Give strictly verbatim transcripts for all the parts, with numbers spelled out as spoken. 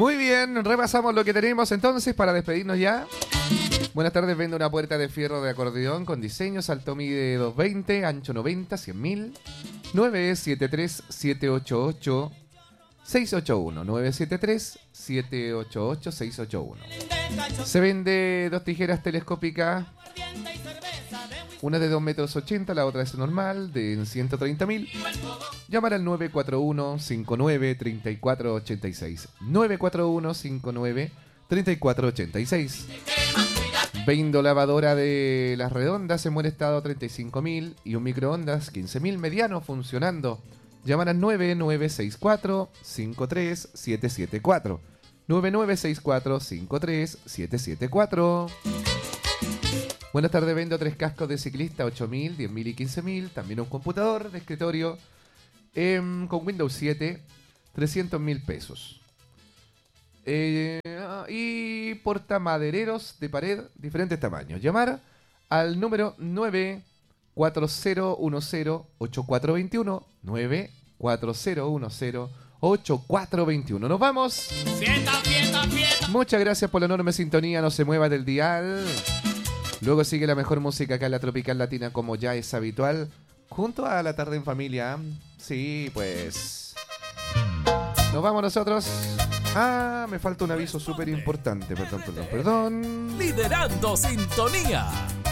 Muy bien, repasamos lo que tenemos entonces para despedirnos ya. Buenas tardes, vende una puerta de fierro de acordeón con diseños, alto mide doscientos veinte, ancho noventa, cien mil. nueve siete tres, siete ocho ocho, seis ocho uno. nueve siete tres, siete ocho ocho, seis ocho uno. Se vende dos tijeras telescópicas. Una de dos metros ochenta, la otra es normal, de ciento treinta mil. Llamar al nueve cuatro uno, cinco nueve, tres cuatro ocho seis. nueve cuatro uno, cinco nueve, tres cuatro ocho seis. Vendo lavadora de las redondas en buen estado, treinta y cinco mil. Y un microondas, quince mil, mediano, funcionando. Llamar al nueve nueve seis cuatro, cinco tres siete siete cuatro. nueve nueve seis cuatro, cinco tres siete siete cuatro. Buenas tardes, vendo tres cascos de ciclista, ocho mil, diez mil y quince mil. También un computador de escritorio eh, con Windows siete, trescientos mil pesos. Eh, y portamadereros de pared, diferentes tamaños. Llamar al número nueve cuatro cero uno cero, ocho cuatro dos uno. nueve cuatro cero uno cero, ocho cuatro dos uno. Nos vamos. Fiesta, fiesta, fiesta. Muchas gracias por la enorme sintonía. No se mueva del dial. Luego sigue la mejor música acá en la Tropical Latina, como ya es habitual, junto a La Tarde en Familia. Sí, pues nos vamos nosotros. Ah, me falta un aviso súper importante. Perdón, perdón, perdón. Liderando sintonía.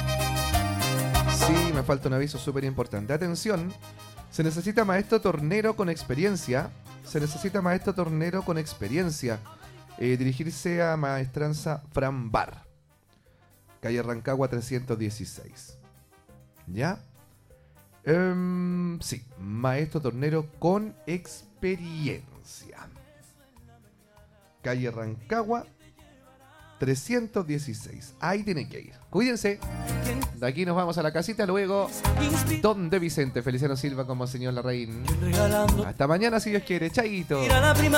Sí, me falta un aviso súper importante. Atención, se necesita maestro tornero con experiencia. Se necesita maestro tornero con experiencia. Eh, dirigirse a Maestranza Fran Bar, calle Rancagua trescientos dieciséis. ¿Ya? Um, sí, maestro tornero con experiencia. Calle Rancagua trescientos dieciséis. Ahí tienen que ir. Cuídense. De aquí nos vamos a la casita. Luego, Don de Vicente Feliciano Silva como señor Larraín. Hasta mañana si Dios quiere. Chaito.